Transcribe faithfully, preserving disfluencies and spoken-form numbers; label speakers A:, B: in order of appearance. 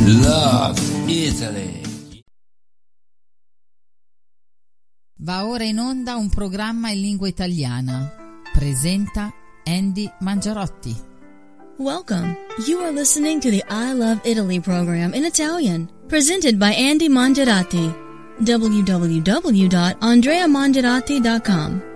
A: Love Italy.
B: Va ora in onda un programma in lingua italiana. Presenta Andy Mangiarotti.
C: Welcome. You are listening to the I Love Italy program in Italian, presented by Andy Mangiarotti. w w w dot andrea mangiarotti dot com